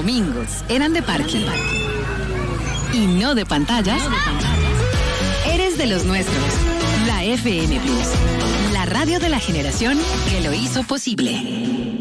domingos eran de parque y no de pantallas, eres de los nuestros. La FM Plus, la radio de la generación que lo hizo posible.